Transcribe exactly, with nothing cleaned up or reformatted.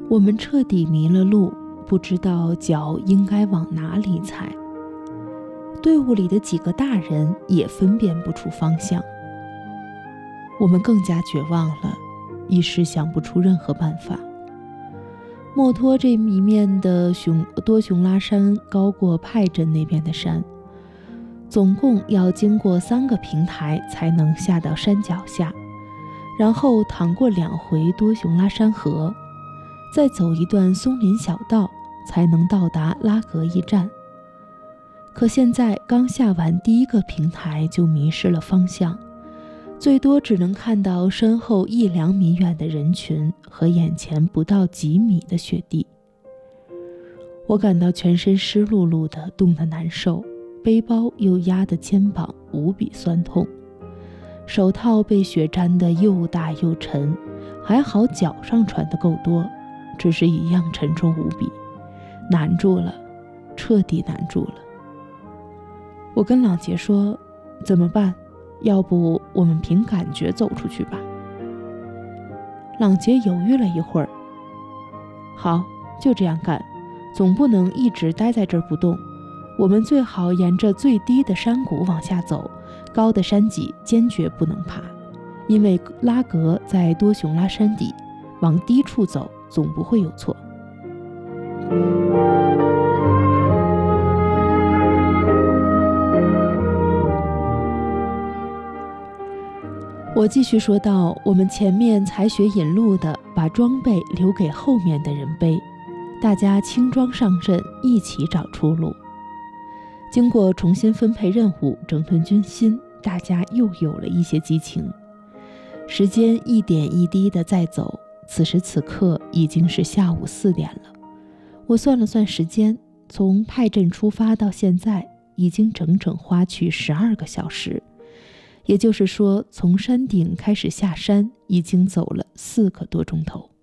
我们彻底迷了路，不知道脚应该往哪里踩。队伍里的几个大人也分辨不出方向。我们更加绝望了，一时想不出任何办法。墨脱这一面的熊多熊拉山高过派镇那边的山，总共要经过三个平台才能下到山脚下，然后淌过两回多熊拉山河，再走一段松林小道，才能到达拉格驿站。可现在刚下完第一个平台就迷失了方向，最多只能看到身后一两米远的人群和眼前不到几米的雪地。我感到全身湿漉漉的，冻得难受，背包又压得肩膀无比酸痛，手套被雪沾得又大又沉，还好脚上穿得够多，只是一样沉重无比，难住了，彻底难住了。我跟朗杰说，怎么办？要不我们凭感觉走出去吧。朗杰犹豫了一会儿，好，就这样干，总不能一直待在这儿不动。我们最好沿着最低的山谷往下走，高的山脊坚决不能爬，因为拉格在多熊拉山底，往低处走总不会有错。我继续说道，我们前面采雪引路的把装备留给后面的人背，大家轻装上阵，一起找出路。经过重新分配任务，整顿军心，大家又有了一些激情。时间一点一滴地在走，此时此刻已经是下午四点了。我算了算时间，从派镇出发到现在已经整整花去十二个小时，也就是说从山顶开始下山已经走了四个多钟头。